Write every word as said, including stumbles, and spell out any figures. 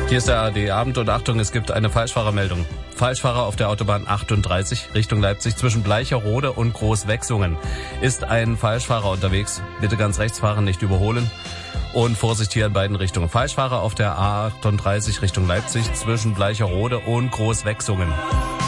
Hier ist der A R D-Abend und Achtung, es gibt eine Falschfahrermeldung. Falschfahrer auf der Autobahn achtunddreißig Richtung Leipzig zwischen Bleicherode und Großwechsungen. Ist ein Falschfahrer unterwegs? Bitte ganz rechts fahren, nicht überholen. Und Vorsicht hier in beiden Richtungen. Falschfahrer auf der A achtunddreißig Richtung Leipzig zwischen Bleicherode und Großwechsungen.